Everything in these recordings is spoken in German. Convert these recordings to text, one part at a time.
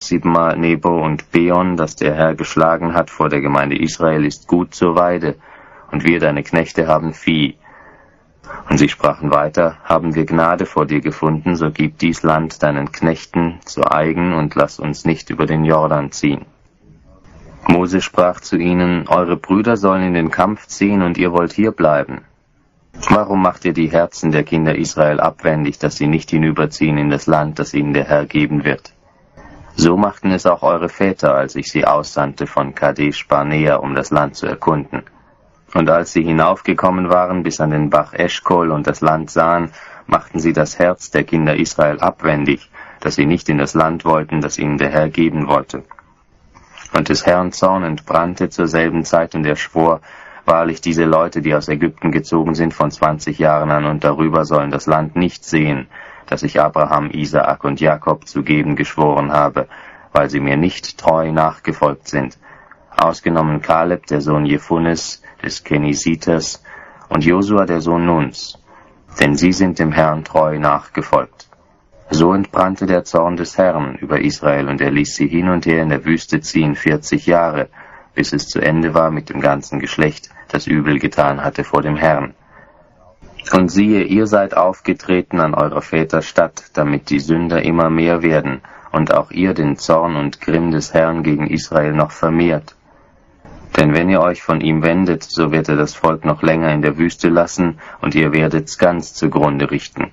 Sibma, Nebo und Beon, das der Herr geschlagen hat vor der Gemeinde Israel, ist gut zur Weide, und wir, deine Knechte, haben Vieh. Und sie sprachen weiter, haben wir Gnade vor dir gefunden, so gib dies Land deinen Knechten zu eigen und lass uns nicht über den Jordan ziehen. Mose sprach zu ihnen, eure Brüder sollen in den Kampf ziehen und ihr wollt hier bleiben. Warum macht ihr die Herzen der Kinder Israel abwendig, dass sie nicht hinüberziehen in das Land, das ihnen der Herr geben wird? So machten es auch eure Väter, als ich sie aussandte von Kadesh Barnea, um das Land zu erkunden. Und als sie hinaufgekommen waren bis an den Bach Eschkol und das Land sahen, machten sie das Herz der Kinder Israel abwendig, dass sie nicht in das Land wollten, das ihnen der Herr geben wollte. Und des Herrn Zorn entbrannte zur selben Zeit, und er schwor, wahrlich, diese Leute, die aus Ägypten gezogen sind von 20 Jahren an und darüber, sollen das Land nicht sehen, das ich Abraham, Isaak und Jakob zu geben geschworen habe, weil sie mir nicht treu nachgefolgt sind, ausgenommen Kaleb, der Sohn Jephunes, des Kenisiters, und Josua, der Sohn Nuns, denn sie sind dem Herrn treu nachgefolgt. So entbrannte der Zorn des Herrn über Israel, und er ließ sie hin und her in der Wüste ziehen 40 Jahre, bis es zu Ende war mit dem ganzen Geschlecht, das übel getan hatte vor dem Herrn. Und siehe, ihr seid aufgetreten an eurer Väter Statt, damit die Sünder immer mehr werden, und auch ihr den Zorn und Grimm des Herrn gegen Israel noch vermehrt. Denn wenn ihr euch von ihm wendet, so wird er das Volk noch länger in der Wüste lassen, und ihr werdet's ganz zugrunde richten.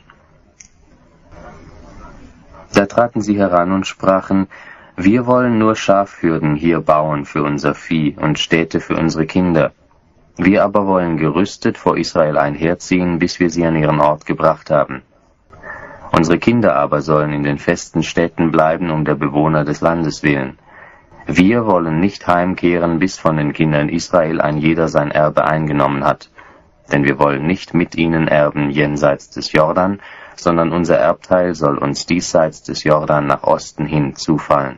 Da traten sie heran und sprachen, wir wollen nur Schafhürden hier bauen für unser Vieh und Städte für unsere Kinder. Wir aber wollen gerüstet vor Israel einherziehen, bis wir sie an ihren Ort gebracht haben. Unsere Kinder aber sollen in den festen Städten bleiben, um der Bewohner des Landes willen. Wir wollen nicht heimkehren, bis von den Kindern Israel ein jeder sein Erbe eingenommen hat. Denn wir wollen nicht mit ihnen erben jenseits des Jordan, sondern unser Erbteil soll uns diesseits des Jordan nach Osten hin zufallen.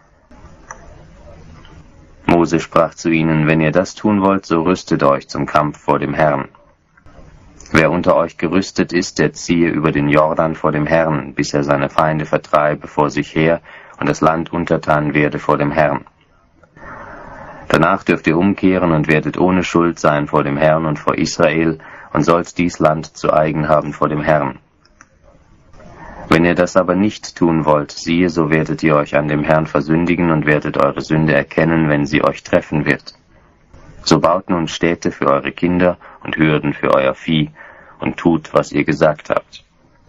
Mose sprach zu ihnen, wenn ihr das tun wollt, so rüstet euch zum Kampf vor dem Herrn. Wer unter euch gerüstet ist, der ziehe über den Jordan vor dem Herrn, bis er seine Feinde vertreibe vor sich her und das Land untertan werde vor dem Herrn. Danach dürft ihr umkehren und werdet ohne Schuld sein vor dem Herrn und vor Israel und sollt dies Land zu eigen haben vor dem Herrn. Wenn ihr das aber nicht tun wollt, siehe, so werdet ihr euch an dem Herrn versündigen und werdet eure Sünde erkennen, wenn sie euch treffen wird. So baut nun Städte für eure Kinder und Hürden für euer Vieh und tut, was ihr gesagt habt.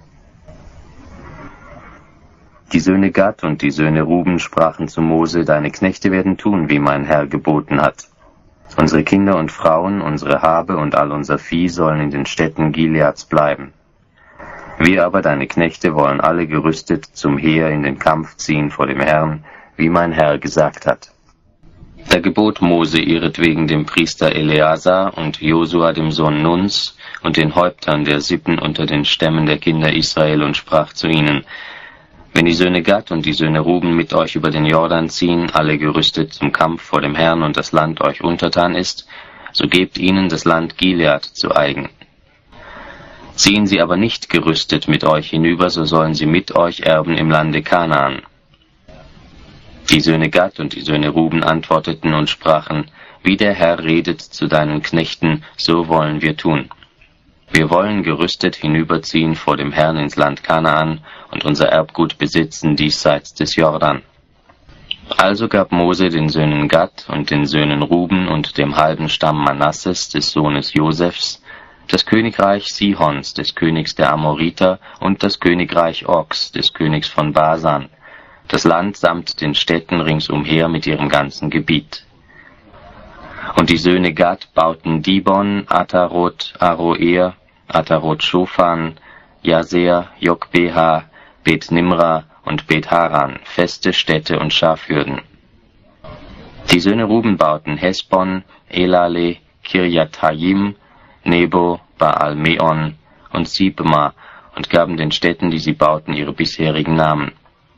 Die Söhne Gad und die Söhne Ruben sprachen zu Mose, deine Knechte werden tun, wie mein Herr geboten hat. Unsere Kinder und Frauen, unsere Habe und all unser Vieh sollen in den Städten Gileads bleiben. Wir aber, deine Knechte, wollen alle gerüstet zum Heer in den Kampf ziehen vor dem Herrn, wie mein Herr gesagt hat. Da gebot Mose ihretwegen dem Priester Eleazar und Josua dem Sohn Nuns und den Häuptern der Sippen unter den Stämmen der Kinder Israel und sprach zu ihnen, wenn die Söhne Gad und die Söhne Ruben mit euch über den Jordan ziehen, alle gerüstet zum Kampf vor dem Herrn und das Land euch untertan ist, so gebt ihnen das Land Gilead zu eigen. Ziehen sie aber nicht gerüstet mit euch hinüber, so sollen sie mit euch erben im Lande Kanaan. Die Söhne Gad und die Söhne Ruben antworteten und sprachen, wie der Herr redet zu deinen Knechten, so wollen wir tun. Wir wollen gerüstet hinüberziehen vor dem Herrn ins Land Kanaan und unser Erbgut besitzen diesseits des Jordan. Also gab Mose den Söhnen Gad und den Söhnen Ruben und dem halben Stamm Manasses des Sohnes Josefs das Königreich Sihons, des Königs der Amoriter, und das Königreich Ogs, des Königs von Basan, das Land samt den Städten ringsumher mit ihrem ganzen Gebiet. Und die Söhne Gad bauten Dibon, Atarot, Aroer, Atarot Shofan, Jazer, Jokbeha, Bet Nimra und Bet Haran, feste Städte und Schafhürden. Die Söhne Ruben bauten Hesbon, Elale, Kirjathaim, Nebo, Baal-Meon und Sibma und gaben den Städten, die sie bauten, ihre bisherigen Namen.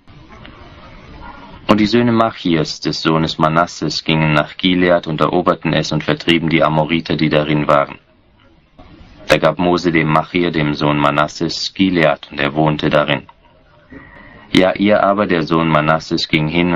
Und die Söhne Machirs, des Sohnes Manasses, gingen nach Gilead und eroberten es und vertrieben die Amoriter, die darin waren. Da gab Mose dem Machir, dem Sohn Manasses, Gilead, und er wohnte darin. Jair aber, der Sohn Manasses, ging hin